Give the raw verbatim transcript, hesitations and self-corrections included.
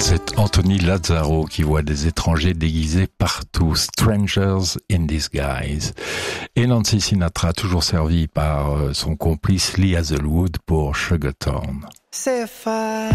C'est Anthony Lazzaro qui voit des étrangers déguisés partout. Strangers in Disguise. Et Nancy Sinatra, toujours servie par son complice Lee Hazelwood pour Sugar Town. Say if I